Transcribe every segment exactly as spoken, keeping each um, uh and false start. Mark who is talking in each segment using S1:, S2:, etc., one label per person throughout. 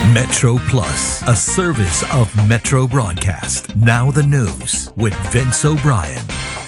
S1: Metro Plus, a service of Metro Broadcast. Now the news with Vince O'Brien.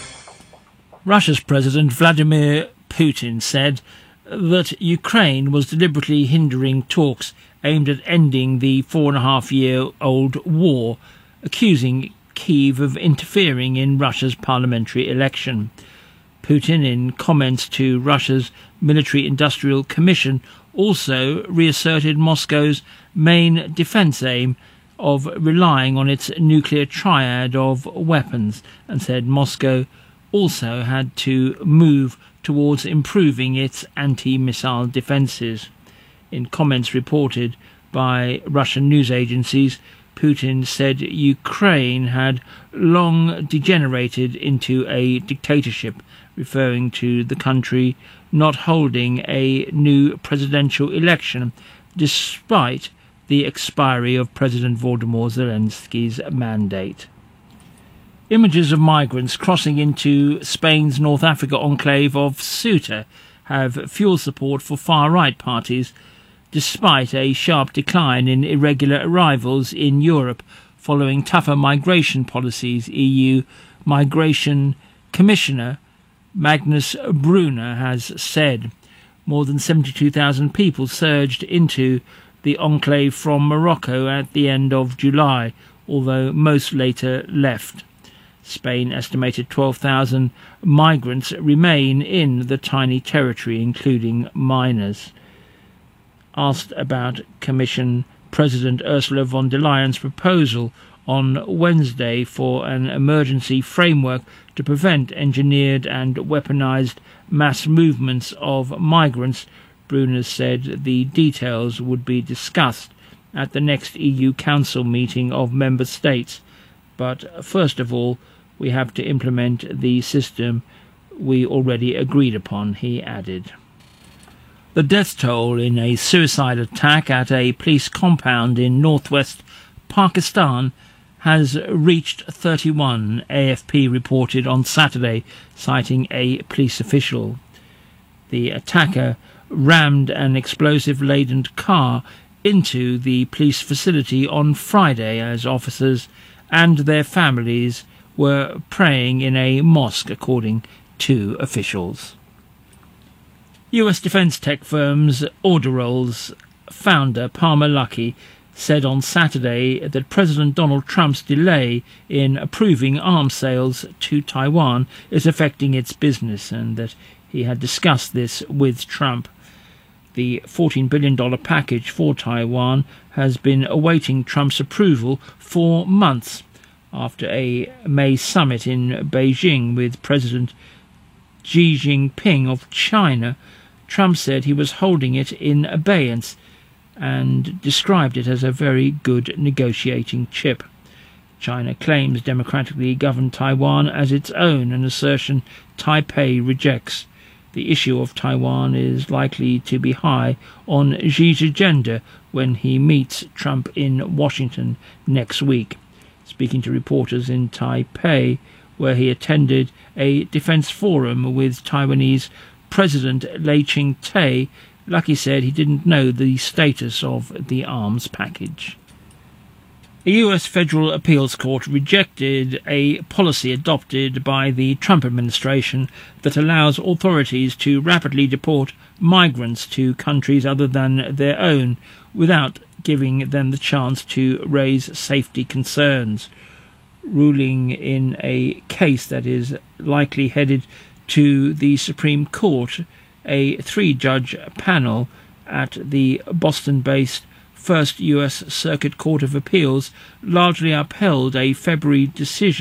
S2: Russia's President Vladimir Putin said that Ukraine was deliberately hindering talks aimed at ending the four and a half year old war, accusing Kyiv of interfering in Russia's parliamentary election. Putin, in comments to Russia's Military-Industrial Commission, also reasserted Moscow's main defence aim of relying on its nuclear triad of weapons, and said Moscow also had to move towards improving its anti-missile defences. In comments reported by Russian news agencies, Putin said Ukraine had long degenerated into a dictatorship, referring to the country not holding a new presidential election despite the expiry of President Volodymyr Zelensky's mandate. Images of migrants crossing into Spain's North Africa enclave of Ceuta have fueled support for far-right parties, despite a sharp decline in irregular arrivals in Europe following tougher migration policies. E U Migration Commissioner Magnus Brunner has said more than seventy-two thousand people surged into the enclave from Morocco at the end of July, although most later left. Spain estimated twelve thousand migrants remain in the tiny territory, including minors. Asked about Commission President Ursula von der Leyen's proposal on Wednesday for an emergency framework to prevent engineered and weaponized mass movements of migrants, Brunner said the details would be discussed at the next E U Council meeting of member states. But first of all, we have to implement the system we already agreed upon, he added. The death toll in a suicide attack at a police compound in northwest Pakistan has reached thirty-one, A F P reported on Saturday, citing a police official. The attacker rammed an explosive-laden car into the police facility on Friday as officers and their families were praying in a mosque, according to officials. U S defence tech firms Auderol's founder Palmer Luckey said on Saturday that President Donald Trump's delay in approving arms sales to Taiwan is affecting its business, and that he had discussed this with Trump. The fourteen billion dollars package for Taiwan has been awaiting Trump's approval for months. After a May summit in Beijing with President Xi Jinping of China, Trump said he was holding it in abeyance and described it as a very good negotiating chip. China claims democratically governed Taiwan as its own, an assertion Taipei rejects. The issue of Taiwan is likely to be high on Xi's agenda when he meets Trump in Washington next week. Speaking to reporters in Taipei, where he attended a defense forum with Taiwanese President Lai Ching-te, Luckey said he didn't know the status of the arms package. A U S federal appeals court rejected a policy adopted by the Trump administration that allows authorities to rapidly deport migrants to countries other than their own without giving them the chance to raise safety concerns. Ruling in a case that is likely headed to the Supreme Court, a three-judge panel at the Boston-based First U S Circuit Court of Appeals largely upheld a February decision